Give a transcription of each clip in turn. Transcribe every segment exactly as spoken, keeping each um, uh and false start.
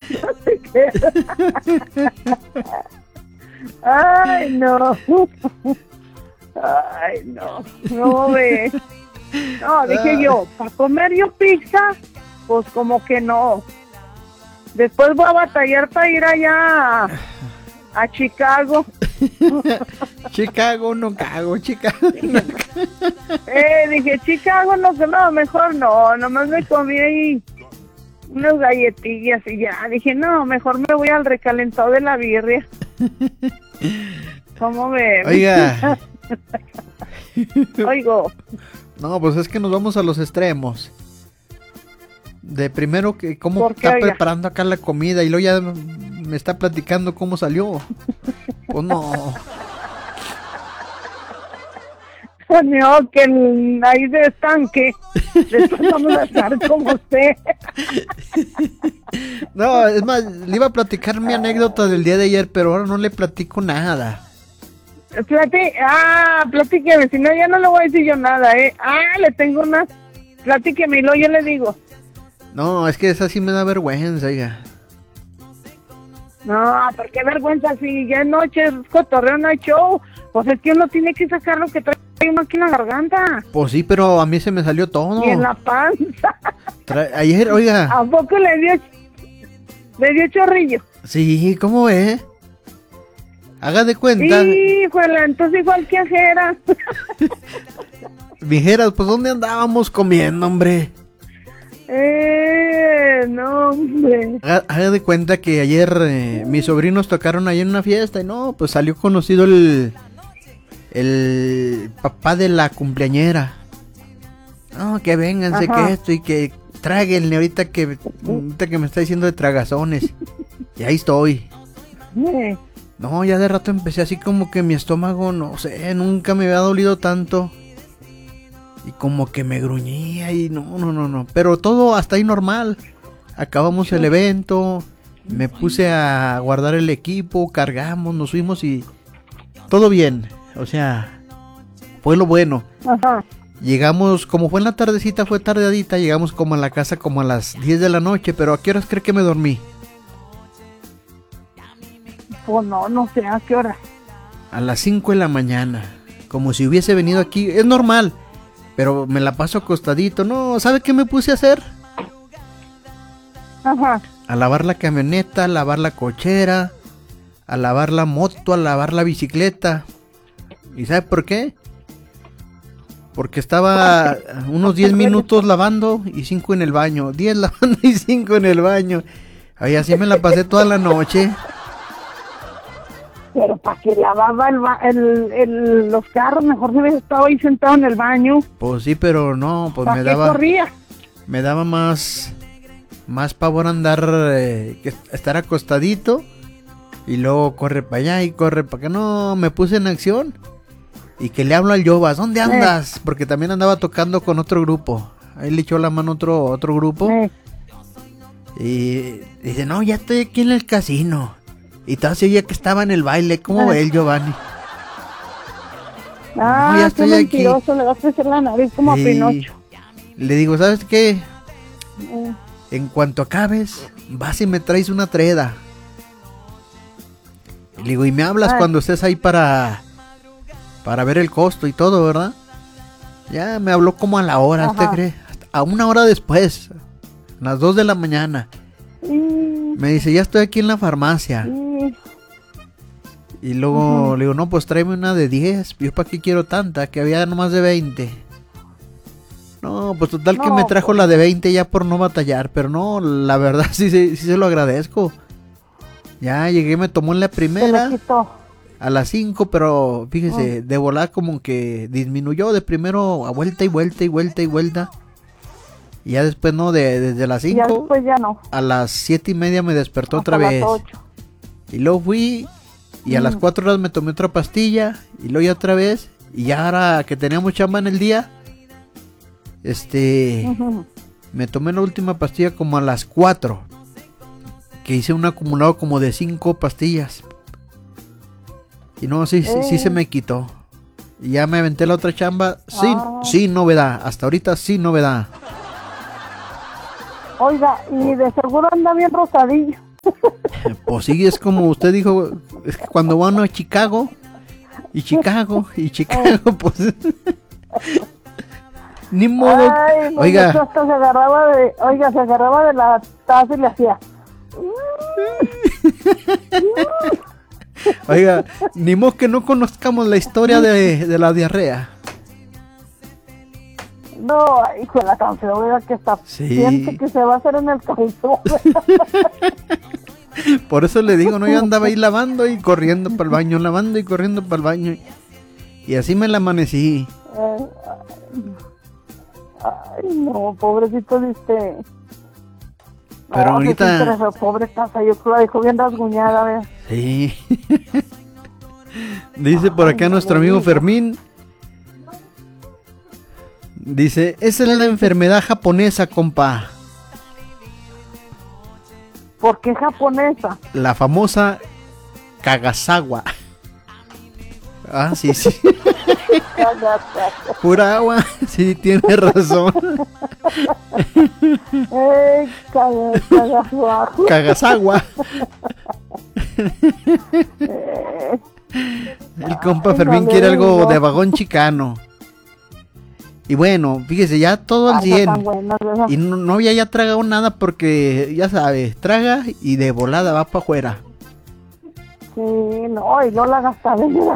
Ay, no. Ay, no. No ve. No, dije yo, para comer yo pizza, pues como que no. Después voy a batallar para ir allá a, a Chicago. Chicago no cago, Chicago no cago. Eh, dije, Chicago no, que no, mejor no, nomás me comí ahí unas galletillas y ya. Dije, no, mejor me voy al recalentado de la birria. ¿Cómo ves? Oiga. Oigo. No, pues es que nos vamos a los extremos. De primero que cómo ¿Por qué, está oiga? preparando acá la comida y luego ya me está platicando cómo salió. Pues no. No, que el- ahí de estanque. Después vamos a estar como usted. No, es más, le iba a platicar mi anécdota del día de ayer, pero ahora no le platico nada. Plati ah, platíqueme, si no ya no le voy a decir yo nada, ¿eh? Ah, le tengo una. Platíqueme y luego yo le digo. No, es que esa sí me da vergüenza, oiga. No, ¿por qué vergüenza? Si ya es noche, es cotorreo, no hay show. Pues es que uno tiene que sacar lo que trae uno aquí en la garganta. Pues sí, pero a mí se me salió todo. Y en la panza. Tra- Ayer, oiga. ¿A poco le dio, le dio chorrillo? Sí, ¿cómo es? Haga de cuenta. Híjole, entonces igual que ajera. Dijeras, pues ¿dónde andábamos comiendo, hombre? Eh, no, hombre. Haga, haga de cuenta que ayer eh, mis sobrinos tocaron ahí en una fiesta y no, pues salió conocido el el papá de la cumpleañera. No, que vénganse, Ajá. que esto y que tráguenle ahorita que ahorita que me está diciendo de tragazones. Y ahí estoy. Eh, No, ya de rato empecé así como que mi estómago, no sé, nunca me había dolido tanto. Y como que me gruñía y no, no, no, no. Pero todo hasta ahí normal. Acabamos el evento, me puse a guardar el equipo, cargamos, nos fuimos y todo bien. O sea, fue lo bueno. Ajá. Llegamos, como fue en la tardecita, fue tardeadita, llegamos como a la casa como a las diez de la noche, pero ¿a qué horas cree que me dormí? Pues no, no sé a qué hora. A las cinco de la mañana, como si hubiese venido aquí, es normal, pero me la paso acostadito. No, ¿sabe qué me puse a hacer? Ajá. A lavar la camioneta, a lavar la cochera, a lavar la moto, a lavar la bicicleta. ¿Y sabe por qué? Porque estaba unos diez minutos lavando y cinco en el baño. diez lavando y cinco en el baño. Ay, así me la pasé toda la noche. Pero para que lavaba el, ba- el, el, los carros, mejor se hubiera estado ahí sentado en el baño. Pues sí, pero no, pues ¿Para me qué daba corría? me daba más más pavor andar eh, que estar acostadito y luego corre para allá y corre para acá. No, me puse en acción y que le hablo al Yobas, ¿dónde andas? Eh. Porque también andaba tocando con otro grupo. Ahí le echó la mano otro otro grupo. Eh. Y dice, no, ya estoy aquí en el casino. Y todavía se oía que estaba en el baile. ¿Cómo ve el Giovanni? Ah, No, ya qué estoy aquí. mentiroso, le va a crecer la nariz como Sí. a Pinocho. Le digo, ¿sabes qué? Eh. En cuanto acabes, vas y me traes una treda. Y le digo, y me hablas Ay. cuando estés ahí para para ver el costo y todo, ¿verdad? Ya me habló como a la hora, ¿usted Ajá. cree? Hasta a una hora después, a las dos de la mañana. Mm, Me dice, ya estoy aquí en la farmacia. mm, Y luego Ujú. le digo, no, pues tráeme una de diez. Yo para qué quiero tanta, que había nomás de veinte. No, pues total que No, me trajo pues. la de veinte ya por no batallar. Pero no, la verdad sí, sí, sí se lo agradezco. Ya llegué, me tomó en la se le primera quitó. a las cinco, pero fíjese, de volada como que disminuyó de primero a vuelta y vuelta y vuelta y vuelta. Y ya después no, de, desde las Y ya cinco después ya no. a las siete y media me despertó Hasta otra las vez. ocho. Y luego fui y a Mm. las cuatro horas me tomé otra pastilla y luego ya otra vez. Y ya ahora que teníamos chamba en el día, este, Ujú. me tomé la última pastilla como a las cuatro. Que hice un acumulado como de cinco pastillas. Y no, sí, sí, sí Eh. se me quitó. Y ya me aventé la otra chamba sin, Ah. sin novedad. Hasta ahorita sin novedad. Oiga, y de seguro anda bien rosadillo. Pues sí, es como usted dijo, es que cuando va uno a Chicago, y Chicago, y Chicago, pues... Ni modo. Ay, no, Oiga. Hasta se agarraba de, oiga, se agarraba de la taza y le hacía. Oiga, ni modo que no conozcamos la historia de, de la diarrea. No, hijo de la canción, oiga, que está. Sí. Siente que se va a hacer en el calzón. Por eso le digo, no, yo andaba ahí lavando y corriendo para el baño, lavando y corriendo para el baño. Y así me la amanecí. Ay, ay, no, pobrecito de usted. Pero no, ahorita... Esa pobre casa, yo creo que la dejó bien rasguñada, ¿ves? Sí. Dice por acá Ay, nuestro no, amigo no. Fermín. Dice, esa es la enfermedad japonesa, compa. ¿Por qué japonesa? La famosa Kagasawa. Ah, sí, sí. Pura agua. Sí, tiene razón. Eh, caga, caga, Kagasawa. eh, El compa Ay, Fermín no quiere le algo digo. de vagón chicano. Y bueno, fíjese, ya todo al ay, no cien. tan buenas, ¿verdad? Y no, no había ya tragado nada porque, ya sabes, traga y de volada va para afuera. Sí, no, y no la gastaba. No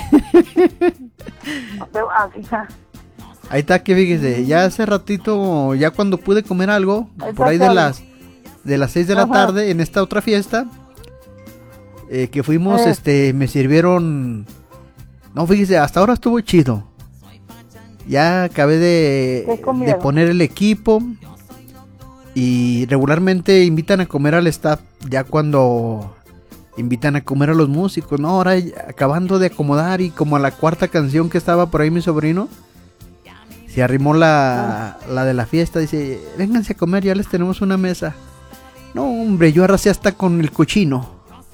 te vas, hija. Ahí está que fíjese, ya hace ratito, ya cuando pude comer algo, Ahí por ahí está, de Charlie. las de las seis de la Ajá. tarde, en esta otra fiesta, eh, que fuimos, Eh. este, me sirvieron, no, fíjese, hasta ahora estuvo chido. Ya acabé ¿Qué de, de comieron? poner el equipo y regularmente invitan a comer al staff ya cuando invitan a comer a los músicos, ¿no? Ahora ya acabando de acomodar y como a la cuarta canción que estaba por ahí mi sobrino, se arrimó la, la de la fiesta, dice, vénganse a comer, ya les tenemos una mesa. No, hombre, yo arrasé hasta con el cochino.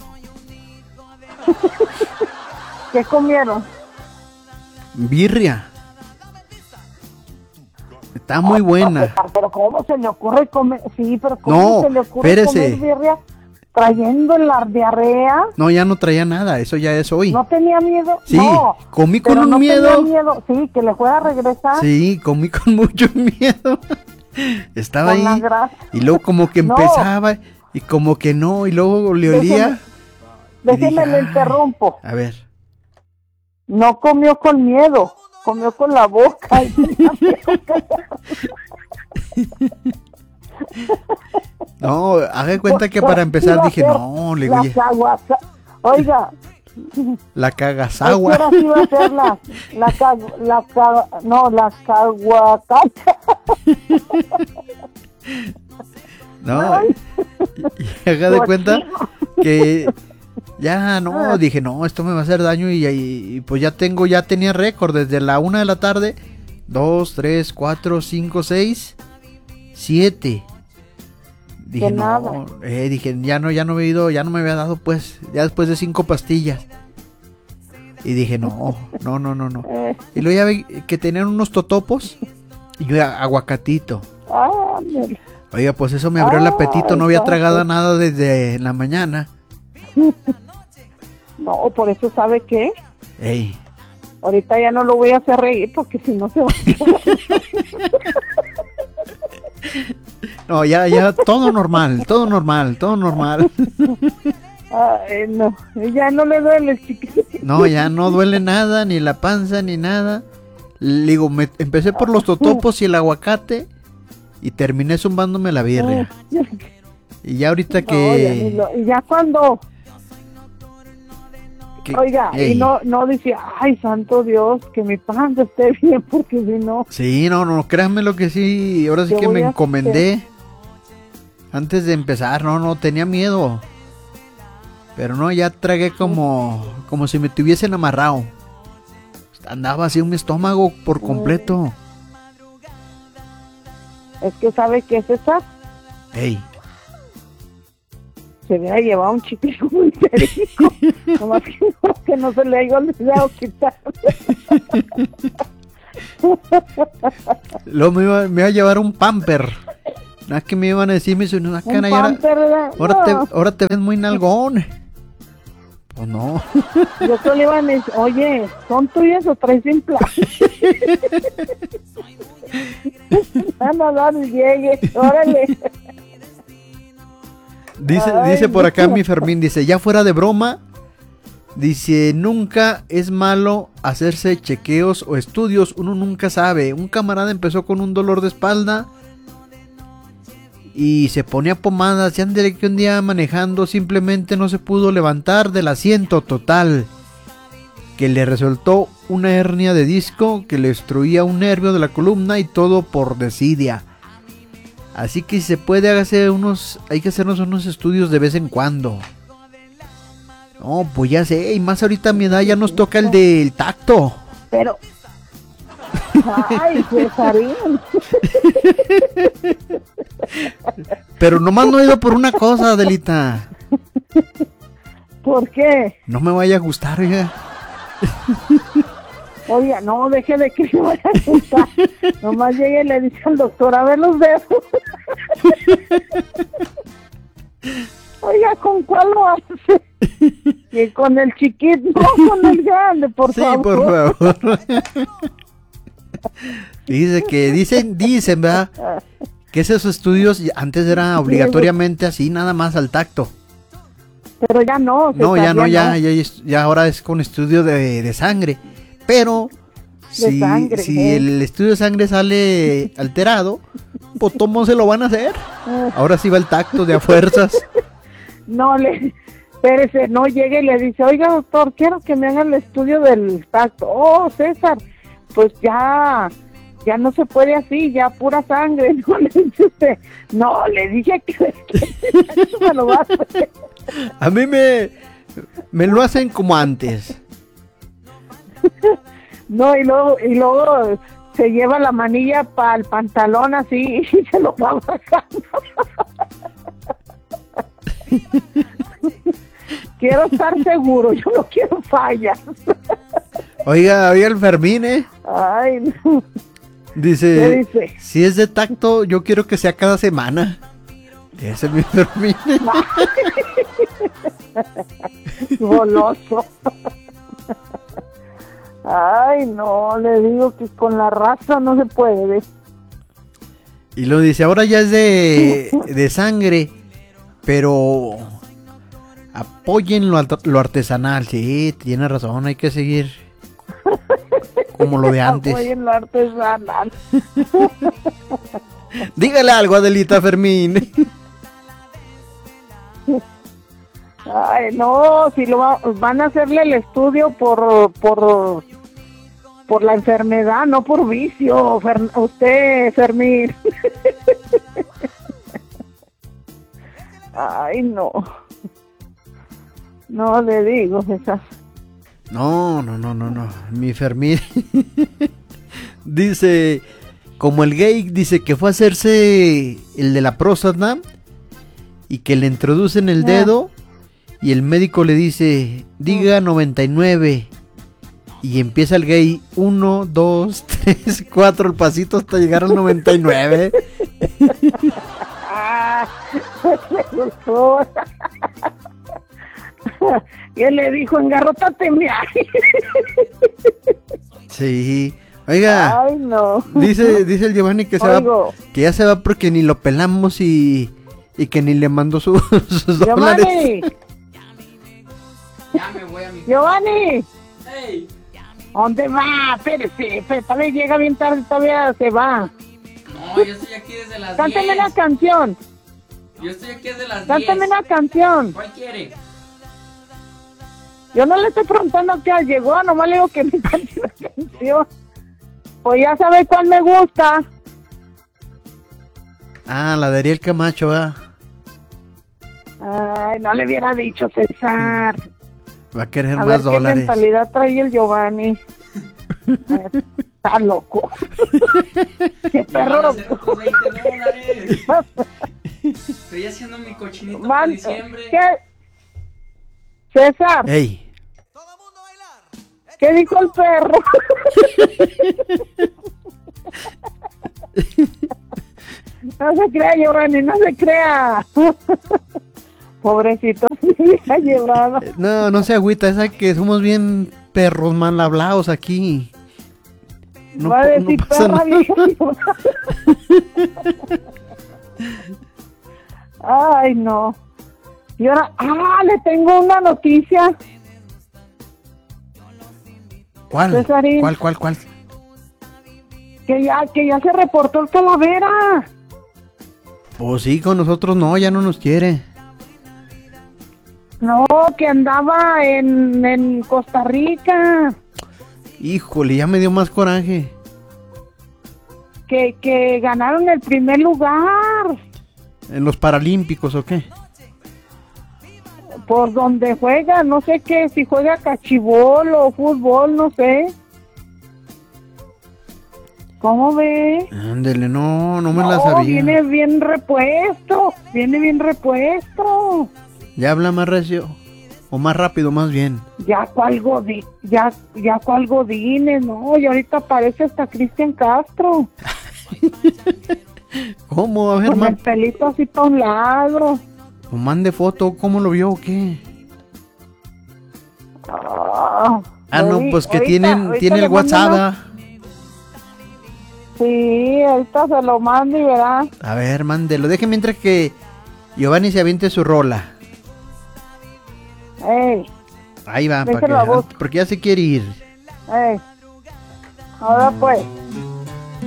¿Qué comieron? Birria. Está muy buena. Pero ¿cómo se le ocurre comer? Sí, pero ¿cómo No, se le ocurre espérese. comer birria trayendo la diarrea? No, ya no traía nada, eso ya es hoy. ¿No tenía miedo? Sí, no, comí con pero un no miedo. tenía miedo. Sí, que le fuera a regresar Sí, comí con mucho miedo. Estaba con la ahí grasa. y luego como que No. empezaba y como que no y luego le olía. Déjeme, y déjeme dije, le "Ay". interrumpo. A ver. No comió con miedo, comió con la boca. No, haga cuenta que para empezar dije, no, le digo, Las aguas. Oiga, la ¿a qué cagasagua. hora sí iba a ser la, la, ca- la, ca- no, la caguacacha? No, y haga de cuenta que ya no, dije, no, esto me va a hacer daño y, y- y pues ya tengo, ya tenía récord desde la una de la tarde, dos, tres, cuatro, cinco, seis, siete. Dije, De no, nada. eh, dije, ya no, ya no me he ido, ya no me había dado pues, ya después de cinco pastillas. Y dije, no, no, no, no, no. Eh, Y luego ya vi que tenían unos totopos y yo aguacatito. ah, mire. Oiga, pues eso me abrió el Ay, apetito, no había santo. tragado nada desde la mañana. No, por eso, ¿sabe qué? Ey, Ahorita ya no lo voy a hacer reír porque si no se va no, ya, ya, todo normal, todo normal, todo normal. a... Ay, no, ya no le duele, chiquito. No, ya no duele nada, ni la panza, ni nada. Le digo, me, empecé por los totopos y el aguacate y terminé zumbándome la birria. Y ya ahorita No, ya ni que... lo- y ya cuando, que- oiga, ey. y no, no decía, ay, santo Dios, que mi panza esté bien, porque si no, Sí, no, no, créanme lo que sí, ahora sí Yo que voy me a encomendé. Antes de empezar, no, no, tenía miedo. Pero no, ya tragué como, como si me tuviesen amarrado. Andaba así en mi estómago por completo. es que sabe que es esa, Ey, se hubiera llevado un chicle muy perico, nomás que, no- que no se le haya olvidado quitar. luego me iba, me iba a llevar un pamper. Nada que me iban a decir, me dicen, una Un cara, y ahora, pamper, ¿verdad? ahora, No. te, ahora te ves muy nalgón. Pues no. Yo solo le iban a decir, oye, ¿son tuyas o traes implantes? Van a dar el llegue, órale. Dice, Ay, dice por acá no. mi Fermín, dice, ya fuera de broma, dice, nunca es malo hacerse chequeos o estudios, uno nunca sabe. Un camarada empezó con un dolor de espalda y se ponía pomadas, y ándale que un día manejando simplemente no se pudo levantar del asiento total, que le resultó una hernia de disco que le destruía un nervio de la columna y todo por desidia. Así que si se puede, hágase unos, hay que hacernos unos estudios de vez en cuando. No, pues ya sé, y más ahorita a mi edad ya nos toca el del tacto. Pero, ay, Cesarín. Pero nomás no he ido por una cosa, Adelita. ¿Por qué? No me vaya a gustar, oiga. Oiga, no, deje de que me vaya a gustar. Nomás llegue y le dice al doctor, a ver los dedos. Oiga, ¿con cuál lo hace? Y con el chiquito, no, con el grande, por Sí, favor. por favor. Dice que, dicen, dicen, ¿verdad? Que esos estudios antes era obligatoriamente así, nada más al tacto. Pero ya no. No, ya no, ya, no. ya, ya ahora es con estudio de, de sangre. Pero si, sangre, si ¿eh? el estudio de sangre sale alterado, pues todos se lo van a hacer. Ahora sí va el tacto de a fuerzas. No, le, espérese, no llegue y le dice, oiga doctor, quiero que me haga el estudio del tacto. Oh, César, pues ya, ya no se puede así, ya pura sangre. No, le dice usted, no, le dije que, que eso me lo va a hacer. A mí me, me lo hacen como antes. No, y luego, y luego se lleva la manilla para el pantalón así y se lo va bajando. Quiero estar seguro, yo no quiero fallas. Oiga, oiga el Fermín, ¿eh? Ay, no. Dice, ¿Qué dice? si es de tacto, yo quiero que sea cada semana. Ese es mi Fermín. Goloso. Ay, no, le digo que con la raza no se puede. Y lo dice, ahora ya es de, de sangre, pero apoyen lo, art- lo artesanal. Sí, tiene razón, hay que seguir como lo de antes. Apoyen lo artesanal. Dígale algo, Adelita Fermín. Ay, no, si lo va- van a hacerle el estudio por por por la enfermedad, no por vicio, Fer- usted, Fermín. Ay, no. No le digo, esa. No, no, no, no, no. Mi Fermín dice, como el gay dice que fue a hacerse el de la próstata y que le introducen el dedo y el médico le dice, diga noventa y nueve. Y empieza el gay, uno, dos, tres, cuatro, el pasito hasta llegar al noventa y nueve. Ah, me gustó. Y él le dijo, engarrótate, mira. Sí. Oiga, Ay, no. dice, dice el Giovanni que se Oigo. va, que ya se va porque ni lo pelamos y, y que ni le mandó su- sus dólares. Giovanni, Ya me voy a mi... Giovanni, ¡Ey! ¿dónde va? Espérese, espérese, todavía llega bien tarde, todavía se va. No, yo estoy aquí desde las Cántame diez. una canción, Yo estoy aquí desde las cántame diez. una canción. ¿Cuál quiere? Yo no le estoy preguntando qué llegó, nomás le digo que me cante una canción. Pues ya sabe cuál me gusta. Ah, la de Ariel Camacho, ¿verdad? Ay, no le hubiera dicho, César. Va a querer A más ver qué dólares. mentalidad trae el Giovanni. Eh, Está loco. Qué Me van a perro. hacer otros veinte dólares. Estoy haciendo mi cochinito para Man- diciembre. ¿Qué? César, Ey, ¿qué dijo el perro? No se crea, Giovanni, no se crea. Pobrecito, se ha llevado. No, no se agüita, esa que somos bien perros mal hablados aquí. No, Va a decir no pasa perra nada. vieja. Ay, no. Y ahora, ah, le tengo una noticia. ¿Cuál? Cesarín. ¿Cuál, cuál, cuál? Que ya, que ya se reportó el Calavera. Pues sí, con nosotros no, ya no nos quiere. No, que andaba en, en Costa Rica. Híjole, ya me dio más coraje. Que, que ganaron el primer lugar. ¿En los Paralímpicos o qué? Por donde juega, no sé qué, si juega cachibol o fútbol, no sé. ¿Cómo ve? Ándele, no, no me la No, sabía. viene bien repuesto, viene bien repuesto. Ya habla más recio. O más rápido, más bien. Ya cual Godín, ya, ya cual Godínez, no, y ahorita aparece hasta Cristian Castro. ¿Cómo? A ver, Con el man, pelito así para un lado. o mande foto, ¿cómo lo vio o qué? Ah, Ah, no, ahorita- pues que ahorita- tienen, ahorita tiene le el mando WhatsApp. una- ¿ah? Sí, ahorita se lo mando y verá. A ver, mándelo. Deje mientras que Giovanni se aviente su rola. Ey, Ahí va, para Déjelo a vos. que, porque ya se quiere ir. ey. Ahora pues.